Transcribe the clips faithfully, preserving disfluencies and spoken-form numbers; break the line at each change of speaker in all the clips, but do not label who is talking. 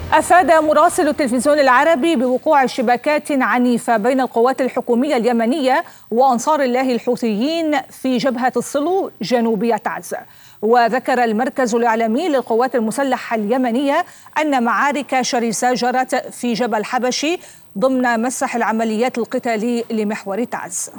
أفاد مراسل التلفزيون العربي بوقوع اشتباكات عنيفة بين القوات الحكومية اليمنية وأنصار الله الحوثيين في جبهة الصلو جنوبية تعز. وذكر المركز الإعلامي للقوات المسلحة اليمنية أن معارك شرسة جرت في جبل حبشي ضمن مسح العمليات القتالي لمحور تعز.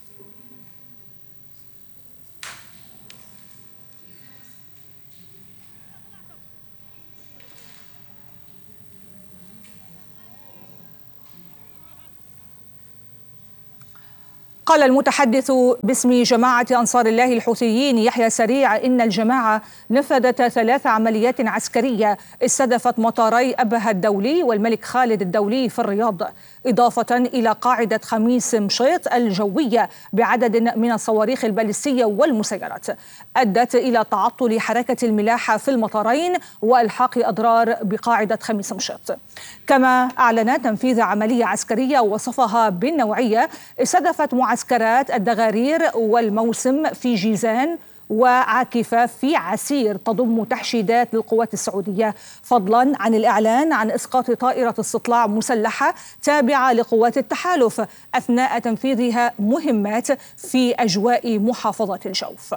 قال المتحدث باسم جماعة أنصار الله الحوثيين يحيى سريع إن الجماعة نفذت ثلاث عمليات عسكرية استهدفت مطاري أبها الدولي والملك خالد الدولي في الرياض، إضافة إلى قاعدة خميس مشيط الجوية بعدد من الصواريخ البالستية والمسيرات أدت إلى تعطل حركة الملاحة في المطارين وإلحاق أضرار بقاعدة خميس مشيط. كما أعلن تنفيذ عملية عسكرية وصفها بالنوعية استهدفت معسكرات الدغارير والموسم في جيزان وعاكفة في عسير تضم تحشيدات للقوات السعودية، فضلا عن الإعلان عن إسقاط طائرة استطلاع مسلحة تابعة لقوات التحالف أثناء تنفيذها مهمات في أجواء محافظة الجوف.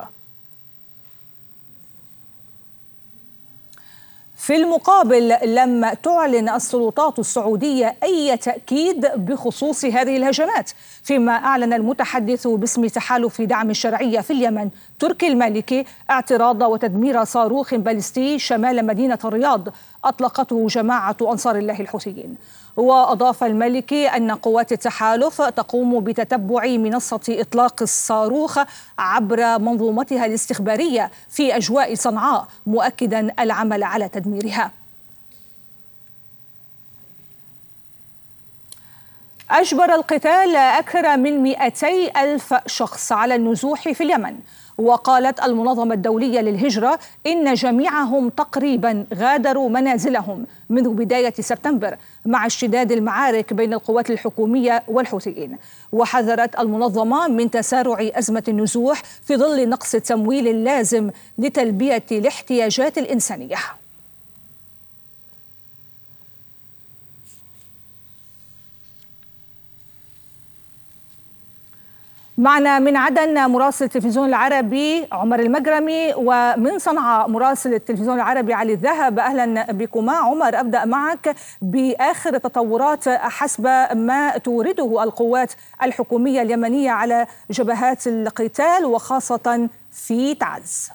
في المقابل لم تعلن السلطات السعودية أي تأكيد بخصوص هذه الهجمات، فيما أعلن المتحدث باسم تحالف دعم الشرعية في اليمن تركي المالكي اعتراض وتدمير صاروخ باليستي شمال مدينة الرياض أطلقته جماعة أنصار الله الحوثيين. وأضاف المالكي أن قوات التحالف تقوم بتتبع منصة إطلاق الصاروخ عبر منظومتها الاستخبارية في أجواء صنعاء، مؤكدا العمل على تدميرها. أجبر القتال أكثر من مئتي ألف شخص على النزوح في اليمن، وقالت المنظمة الدولية للهجرة إن جميعهم تقريبا غادروا منازلهم منذ بداية سبتمبر مع اشتداد المعارك بين القوات الحكومية والحوثيين. وحذرت المنظمة من تسارع أزمة النزوح في ظل نقص التمويل اللازم لتلبية الاحتياجات الإنسانية. معنا من عدن مراسل التلفزيون العربي عمر المجرمي، ومن صنعاء مراسل التلفزيون العربي علي الذهب. أهلا بكما. عمر، أبدأ معك بآخر التطورات حسب ما تورده القوات الحكومية اليمنية على جبهات القتال وخاصة في تعز.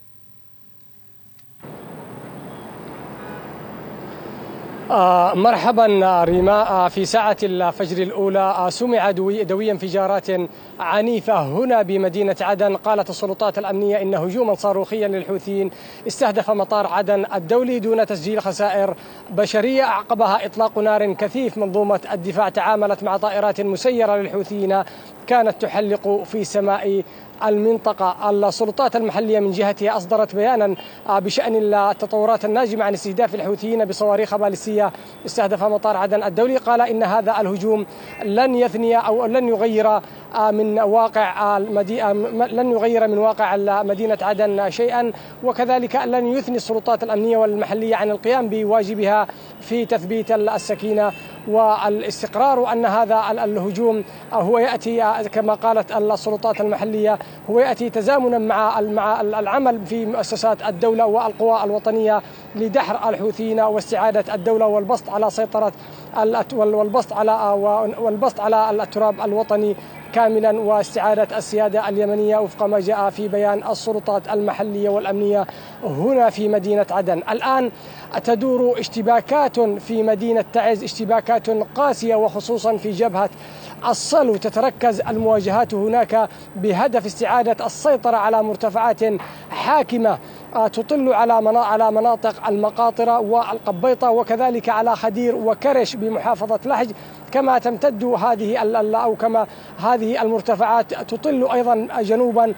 آه مرحبا ريما. آه في ساعة الفجر الأولى آه سمع دوي, دوي انفجارات عنيفة هنا بمدينة عدن. قالت السلطات الأمنية إن هجوما صاروخيا للحوثيين استهدف مطار عدن الدولي دون تسجيل خسائر بشرية. أعقبها إطلاق نار كثيف. منظومة الدفاع تعاملت مع طائرات مسيرة للحوثيين كانت تحلق في سماء المنطقة. السلطات المحلية من جهتها أصدرت بيانا بشأن التطورات الناجمة عن استهداف الحوثيين بصواريخ باليستية استهدف مطار عدن الدولي. قال إن هذا الهجوم لن يثني أو لن يغير من واقع المدينة لن يغير من واقع مدينة عدن شيئا، وكذلك لن يثني السلطات الأمنية والمحلية عن القيام بواجبها في تثبيت السكينة والاستقرار. وأن هذا الهجوم هو يأتي كما قالت السلطات المحلية هو يأتي تزامنا مع مع العمل في مؤسسات الدولة والقوى الوطنية لدحر الحوثيين واستعادة الدولة والبسط على سيطرة والبسط على والبسط على التراب الوطني كاملا واستعادة السيادة اليمنية وفق ما جاء في بيان السلطات المحلية والأمنية هنا في مدينة عدن. الآن تدور اشتباكات في مدينة تعز، اشتباكات قاسية وخصوصا في جبهة الصلو. تتركز المواجهات هناك بهدف استعادة السيطرة على مرتفعات حاكمة تطل على على مناطق المقاطرة والقبيطة وكذلك على خدير وكرش بمحافظة لحج، كما تمتد هذه أو كما هذه المرتفعات تطل أيضا جنوبا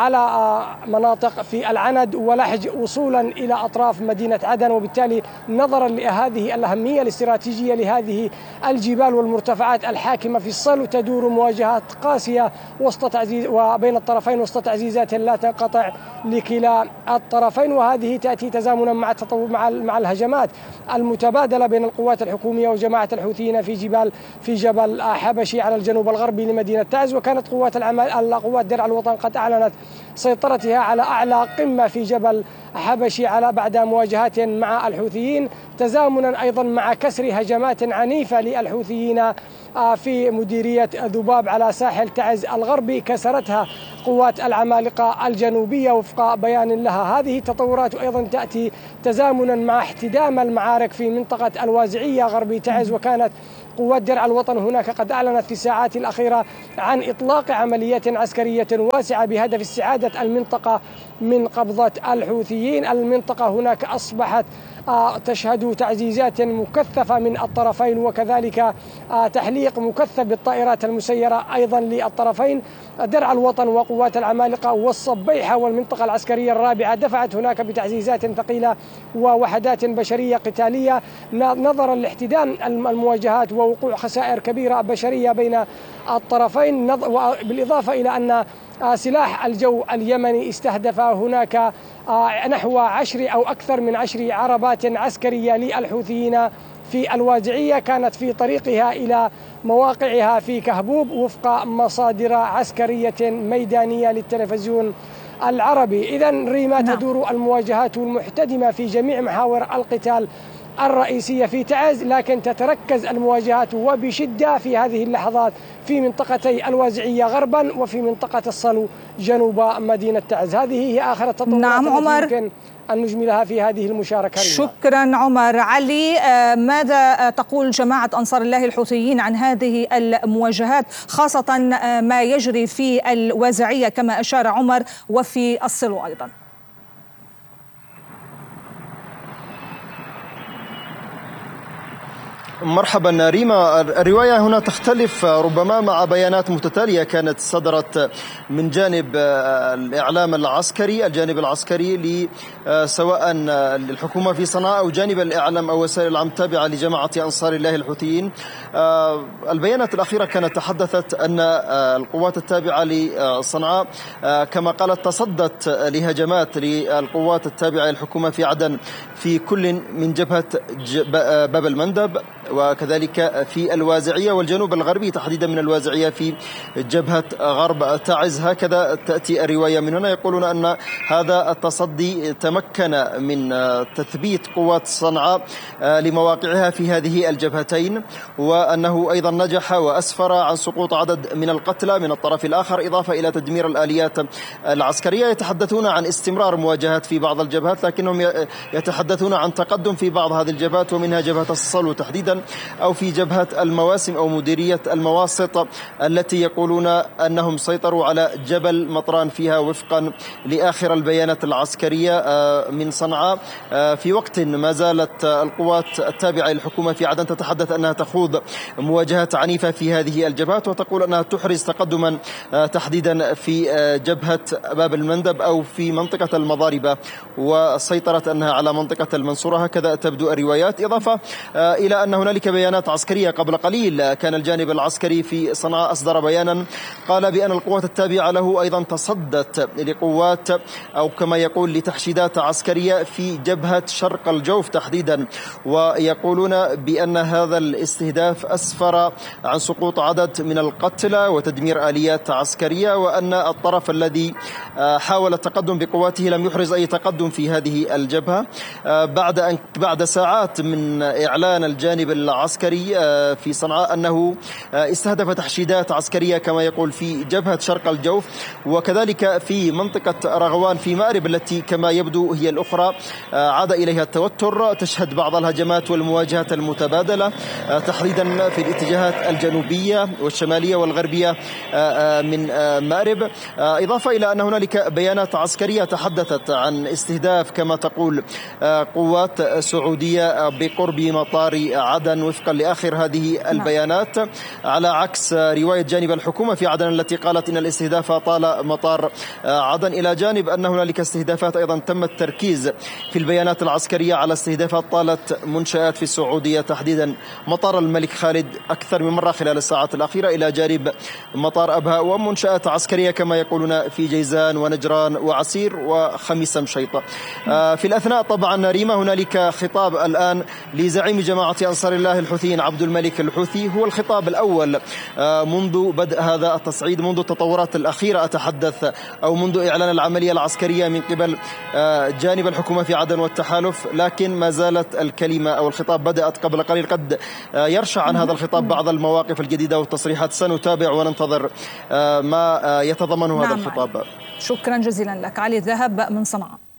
على مناطق في العند ولحج وصولا إلى أطراف مدينة عدن. وبالتالي نظرا لهذه الأهمية الاستراتيجية لهذه الجبال والمرتفعات الحاكمة في الصلو تدور مواجهات قاسية وسط تعزيز وبين الطرفين وسط تعزيزات لا تنقطع لكلا الطرفين، وهذه تأتي تزامنا مع مع مع الهجمات المتبادلة بين القوات الحكومية وجماعة الحوثيين في جبال في جبل حبشي على الجنوب الغربي لمدينة تعز. وكانت قوات العمل قوات درع الوطن قد أعلنت سيطرتها على أعلى قمة في جبل حبشي على بعد مواجهات مع الحوثيين، تزامنا أيضا مع كسر هجمات عنيفة للحوثيين في مديرية ذباب على ساحل تعز الغربي كسرتها قوات العمالقة الجنوبية وفق بيان لها. هذه التطورات أيضا تأتي تزامنا مع احتدام المعارك في منطقة الوازعية غربي تعز، وكانت قوات درع الوطن هناك قد أعلنت في الساعات الأخيرة عن إطلاق عمليات عسكرية واسعة بهدف استعادة المنطقة من قبضة الحوثيين. المنطقة هناك أصبحت تشهد تعزيزات مكثفة من الطرفين وكذلك تحليق مكثف بالطائرات المسيرة أيضا للطرفين. درع الوطن وقوات العمالقة والصبيحة والمنطقة العسكرية الرابعة دفعت هناك بتعزيزات ثقيلة ووحدات بشرية قتالية نظرا لاحتدام المواجهات ووقوع خسائر كبيرة بشرية بين الطرفين، بالإضافة إلى أن سلاح الجو اليمني استهدف هناك نحو عشر أو أكثر من عشر عربات عسكرية للحوثيين في الوازعية كانت في طريقها إلى مواقعها في كهبوب وفق مصادر عسكرية ميدانية للتلفزيون العربي. إذن ريما تدور المواجهات المحتدمة في جميع محاور القتال الرئيسية في تعز، لكن تتركز المواجهات وبشدة في هذه اللحظات في منطقتي الوازعية غربا وفي منطقة الصلو جنوب مدينة تعز. هذه هي آخر التطورات
نعم عمر،
التي يمكن أن نجملها في هذه المشاركة.
شكرا عمر. علي، ماذا تقول جماعة أنصار الله الحوثيين عن هذه المواجهات خاصة ما يجري في الوازعية كما أشار عمر وفي الصلو أيضا؟
مرحبا ريما، الرواية هنا تختلف ربما مع بيانات متتالية كانت صدرت من جانب الإعلام العسكري الجانب العسكري سواء للحكومة في صنعاء أو جانب الإعلام أو وسائل الإعلام التابعة لجماعة أنصار الله الحوثيين. البيانات الأخيرة كانت تحدثت أن القوات التابعة لصنعاء كما قالت تصدت لهجمات للقوات التابعة للحكومة في عدن في كل من جبهة باب المندب وكذلك في الوازعية والجنوب الغربي تحديدا من الوازعية في جبهة غرب تعز. هكذا تأتي الرواية من هنا، يقولون أن هذا التصدي تمكن من تثبيت قوات صنعاء لمواقعها في هذه الجبهتين، وأنه أيضا نجح وأسفر عن سقوط عدد من القتلى من الطرف الآخر إضافة إلى تدمير الآليات العسكرية. يتحدثون عن استمرار مواجهات في بعض الجبهات، لكنهم يتحدثون عن تقدم في بعض هذه الجبهات ومنها جبهة الصلو تحديدا أو في جبهة المواسم أو مديرية المواسط التي يقولون أنهم سيطروا على جبل مطران فيها وفقا لآخر البيانات العسكرية من صنعاء، في وقت ما زالت القوات التابعة للحكومة في عدن تتحدث أنها تخوض مواجهات عنيفة في هذه الجبهات وتقول أنها تحرز تقدما تحديدا في جبهة باب المندب أو في منطقة المضاربة وسيطرت أنها على منطقة المنصورة. هكذا تبدو الروايات، إضافة إلى أن هنالك بيانات عسكرية. قبل قليل كان الجانب العسكري في صنعاء أصدر بيانا قال بأن القوات التابعة له أيضا تصدت لقوات أو كما يقول لتحشيدات عسكرية في جبهة شرق الجوف تحديدا، ويقولون بأن هذا الاستهداف أسفر عن سقوط عدد من القتلى وتدمير آليات عسكرية، وأن الطرف الذي حاول التقدم بقواته لم يحرز أي تقدم في هذه الجبهة. بعد أن بعد ساعات من إعلان الجانب العسكري في صنعاء أنه استهدف تحشيدات عسكرية كما يقول في جبهة شرق الجوف وكذلك في منطقة رغوان في مأرب التي كما يبدو هي الأخرى عاد إليها التوتر، تشهد بعض الهجمات والمواجهات المتبادلة تحديدا في الاتجاهات الجنوبية والشمالية والغربية من مأرب، إضافة إلى أن هنالك بيانات عسكرية تحدثت عن استهداف كما تقول قوات سعودية بقرب مطار عدن عدن وفقا لآخر هذه البيانات، على عكس رواية جانب الحكومة في عدن التي قالت إن الاستهداف طال مطار عدن، إلى جانب أن هنالك استهدافات أيضا تم التركيز في البيانات العسكرية على استهدافات طالت منشآت في السعودية، تحديدا مطار الملك خالد أكثر من مرة خلال الساعات الأخيرة، إلى جانب مطار أبها ومنشآت عسكرية كما يقولون في جيزان ونجران وعسير وخميس مشيطة. في الأثناء طبعا ريما هنالك خطاب الآن لزعيم جماعة أنصار الله الحوثيين عبد الملك الحوثي، هو الخطاب الأول منذ بدء هذا التصعيد، منذ التطورات الأخيرة أتحدث، أو منذ إعلان العملية العسكرية من قبل جانب الحكومة في عدن والتحالف، لكن ما زالت الكلمة أو الخطاب بدأت قبل قليل. قد يرشح عن هذا الخطاب بعض المواقف الجديدة والتصريحات، سنتابع وننتظر ما يتضمن هذا الخطاب.
شكرا جزيلا لك علي الذهب من صنعاء.